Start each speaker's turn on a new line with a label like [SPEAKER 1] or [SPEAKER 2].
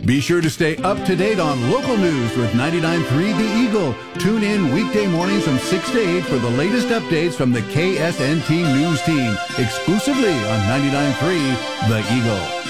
[SPEAKER 1] Be sure to stay up to date on local news with 99.3 The Eagle. Tune in weekday mornings from 6 to 8 for the latest updates from the KSNT News Team, exclusively on 99.3 The Eagle.